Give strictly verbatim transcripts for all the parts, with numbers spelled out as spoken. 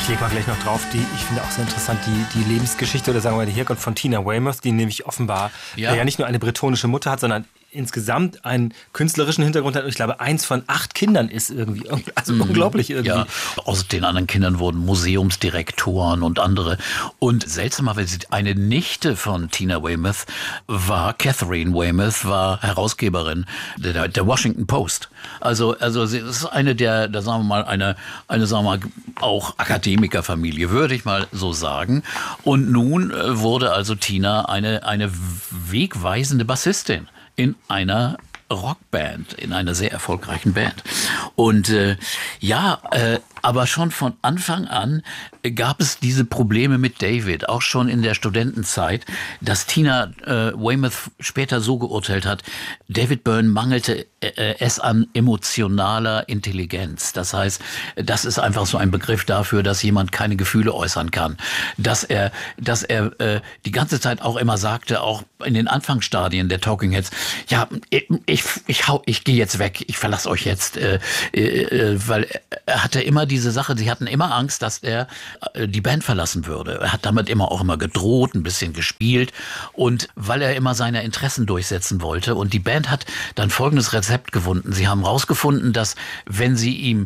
Ich lege mal gleich noch drauf, die, ich finde auch sehr interessant, die, die Lebensgeschichte oder sagen wir mal die Herkunft von Tina Weymouth, die nämlich offenbar ja. ja nicht nur eine bretonische Mutter hat, sondern insgesamt einen künstlerischen Hintergrund hat. Und ich glaube, eins von acht Kindern ist irgendwie, also mm, unglaublich irgendwie. Ja, aus den anderen Kindern wurden Museumsdirektoren und andere. Und seltsamerweise eine Nichte von Tina Weymouth war, Catherine Weymouth, war Herausgeberin der, der Washington Post. Also, also sie ist eine der, da sagen wir mal, eine, eine, sagen wir mal, auch Akademikerfamilie, würde ich mal so sagen. Und nun wurde also Tina eine, eine wegweisende Bassistin in einer Rockband, in einer sehr erfolgreichen Band. Und äh, ja, äh, aber schon von Anfang an gab es diese Probleme mit David, auch schon in der Studentenzeit, dass Tina äh, Weymouth später so geurteilt hat, David Byrne mangelte äh, es an emotionaler Intelligenz. Das heißt, das ist einfach so ein Begriff dafür, dass jemand keine Gefühle äußern kann. Dass er, dass er äh, die ganze Zeit auch immer sagte, auch in den Anfangsstadien der Talking Heads, ja, ich, ich, ich, hau, ich gehe jetzt weg, ich verlasse euch jetzt, äh, äh, weil er hatte immer diese Sache, sie hatten immer Angst, dass er äh, die Band verlassen würde. Er hat damit immer auch immer gedroht, ein bisschen gespielt und weil er immer seine Interessen durchsetzen wollte und die Band hat dann folgendes Rezept gefunden. Sie haben rausgefunden, dass wenn sie ihm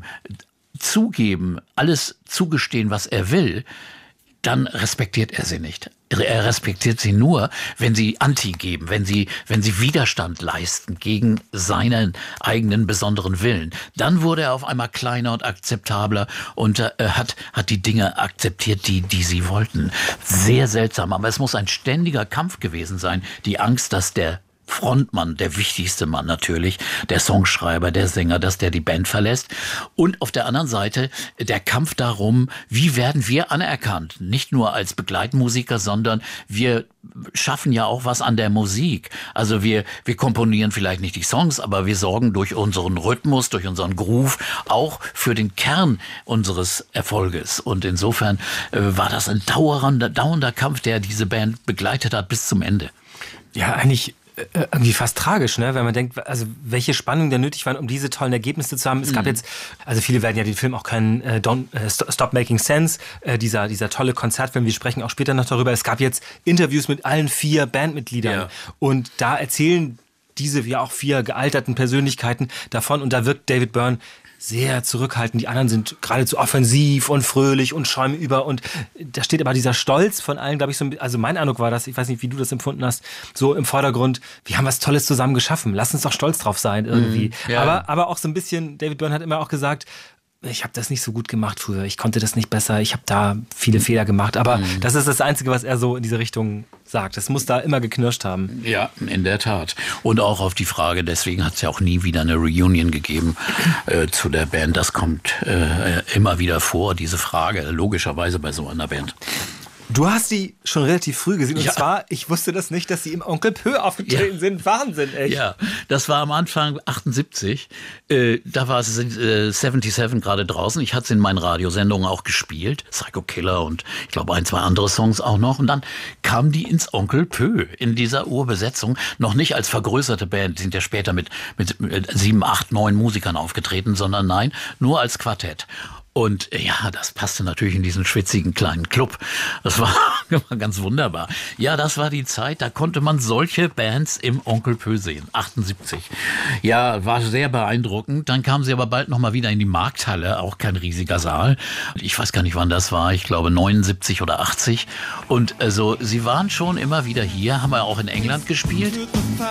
zugeben, alles zugestehen, was er will, dann respektiert er sie nicht. Er respektiert sie nur, wenn sie Anti geben, wenn sie, wenn sie Widerstand leisten gegen seinen eigenen besonderen Willen. Dann wurde er auf einmal kleiner und akzeptabler und äh, hat, hat die Dinge akzeptiert, die, die sie wollten. Sehr seltsam, aber es muss ein ständiger Kampf gewesen sein. Die Angst, dass der Frontmann, der wichtigste Mann natürlich, der Songschreiber, der Sänger, dass der die Band verlässt. Und auf der anderen Seite der Kampf darum, wie werden wir anerkannt? Nicht nur als Begleitmusiker, sondern wir schaffen ja auch was an der Musik. Also wir, wir komponieren vielleicht nicht die Songs, aber wir sorgen durch unseren Rhythmus, durch unseren Groove auch für den Kern unseres Erfolges. Und insofern äh, war das ein dauernder, dauernder Kampf, der diese Band begleitet hat bis zum Ende. Ja, eigentlich irgendwie fast tragisch, ne? Wenn man denkt, also welche Spannung da nötig waren, um diese tollen Ergebnisse zu haben. Es gab mhm. jetzt, also viele werden ja den Film auch kennen, äh, Don't, äh, Stop Making Sense, äh, dieser, dieser tolle Konzertfilm, wir sprechen auch später noch darüber. Es gab jetzt Interviews mit allen vier Bandmitgliedern ja. und da erzählen diese ja auch vier gealterten Persönlichkeiten davon und da wirkt David Byrne sehr zurückhaltend. Die anderen sind geradezu offensiv und fröhlich und schäumen über. Und da steht aber dieser Stolz von allen, glaube ich, so, also mein Eindruck war das, ich weiß nicht, wie du das empfunden hast, so im Vordergrund, wir haben was Tolles zusammen geschaffen. Lass uns doch stolz drauf sein irgendwie. Mhm, ja. aber, aber auch so ein bisschen, David Byrne hat immer auch gesagt, ich habe das nicht so gut gemacht früher, ich konnte das nicht besser, ich habe da viele Fehler gemacht. Aber mhm. das ist das Einzige, was er so in diese Richtung sagt. Es muss da immer geknirscht haben. Ja, in der Tat. Und auch auf die Frage, deswegen hat es ja auch nie wieder eine Reunion gegeben äh, zu der Band. Das kommt äh, immer wieder vor, diese Frage, logischerweise bei so einer Band. Du hast die schon relativ früh gesehen. Und ja. zwar, ich wusste das nicht, dass sie im Onkel Pö aufgetreten ja. sind. Wahnsinn, echt. Ja, das war am Anfang achtundsiebzig. Äh, da war es äh, siebenundsiebzig gerade draußen. Ich hatte es in meinen Radiosendungen auch gespielt. Psycho Killer und ich glaube ein, zwei andere Songs auch noch. Und dann kamen die ins Onkel Pö in dieser Urbesetzung. Noch nicht als vergrößerte Band. Die sind ja später mit, mit, mit sieben, acht, neun Musikern aufgetreten, sondern nein, nur als Quartett. Und ja, das passte natürlich in diesen schwitzigen kleinen Club. Das war ganz wunderbar. Ja, das war die Zeit, da konnte man solche Bands im Onkel Pö sehen. achtundsiebzig. Ja, war sehr beeindruckend. Dann kamen sie aber bald nochmal wieder in die Markthalle, auch kein riesiger Saal. Ich weiß gar nicht, wann das war. Ich glaube neunundsiebzig oder achtzig. Und also, sie waren schon immer wieder hier, haben wir auch in England gespielt.